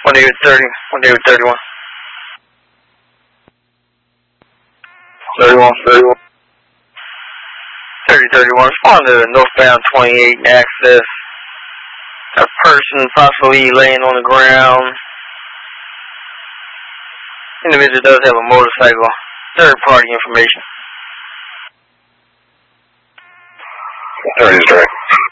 David 30, 1 David 31. 31. 3031, respond to northbound 28 access. A person possibly laying on the ground. Individual does have a motorcycle. Third party information. 30 is direct.